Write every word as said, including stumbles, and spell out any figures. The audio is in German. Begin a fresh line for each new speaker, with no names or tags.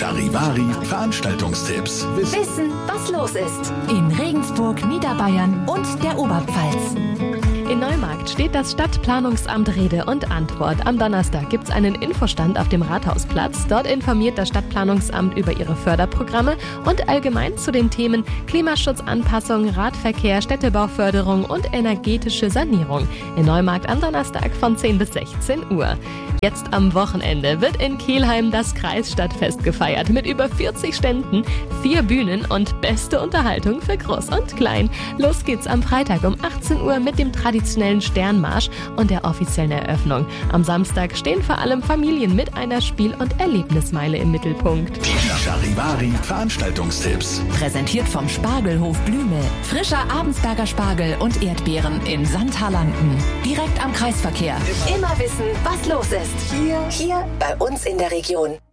Charivari Veranstaltungstipps.
Wissen, was los ist.
In Regensburg, Niederbayern und der Oberpfalz.
In Neumarkt steht das Stadtplanungsamt Rede und Antwort. Am Donnerstag gibt es einen Infostand auf dem Rathausplatz. Dort informiert das Stadtplanungsamt über ihre Förderprogramme und allgemein zu den Themen Klimaschutzanpassung, Radverkehr, Städtebauförderung und energetische Sanierung. In Neumarkt am Donnerstag von zehn bis sechzehn Uhr. Jetzt am Wochenende wird in Kelheim das Kreisstadtfest gefeiert mit über vierzig Ständen, vier Bühnen und beste Unterhaltung für Groß und Klein. Los geht's am Freitag um achtzehn Uhr mit dem traditionellen Sternmarsch und der offiziellen Eröffnung. Am Samstag stehen vor allem Familien mit einer Spiel- und Erlebnismeile im Mittelpunkt.
Die Charivari Veranstaltungstipps.
Präsentiert vom Spargelhof Blümel. Frischer Abensberger Spargel und Erdbeeren in Sandhalanden. Direkt am Kreisverkehr.
Immer wissen, was los ist. Hier, hier bei uns in der Region.